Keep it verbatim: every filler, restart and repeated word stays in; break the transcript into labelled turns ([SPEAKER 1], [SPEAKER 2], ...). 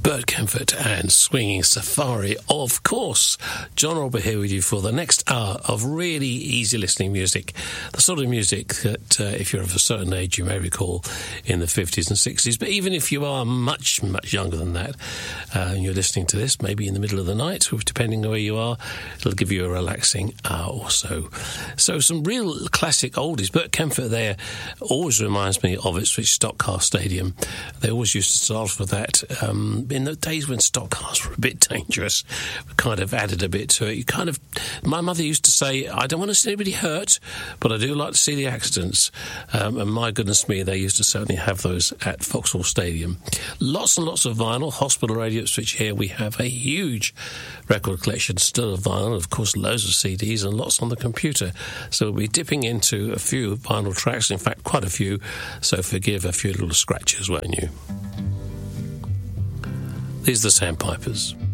[SPEAKER 1] Bert Kaempfert and Swinging Safari, of course. John Robert here with you for the next hour of really easy listening music. The sort of music that, uh, if you're of a certain age, you may recall in the fifties and sixties. But even if you are much, much younger than that, uh, and you're listening to this, maybe in the middle of the night, depending on where you are, it'll give you a relaxing hour or so. So some real classic oldies. Bert Kaempfert there always reminds me of Ipswich Stock Car Stadium. They always used to start off with that. Um, in the days when stock cars were a bit dangerous, we kind of added a bit to it. You kind of, my mother used to say, I don't want to see anybody hurt, but I do like to see the accidents. Um, and my goodness me, they used to certainly have those at Vauxhall Stadium. Lots and lots of vinyl. Hospital Radio Ipswich here, we have a huge record collection still of vinyl, of course loads of C Ds and lots on the computer. So we'll be dipping into a few vinyl tracks, in fact quite a few, so forgive a few little scratches, won't you? These are the Sandpipers.